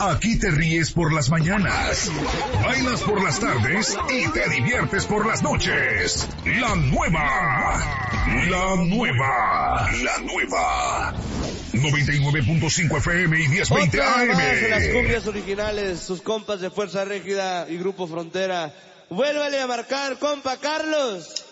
Aquí te ríes por las mañanas, bailas por las tardes y te diviertes por las noches. La nueva 99.5 FM y 1020 Otra AM. más de las cumbias originales, sus compas de Fuerza Régida y Grupo Frontera. Vuélvale a marcar, compa Carlos.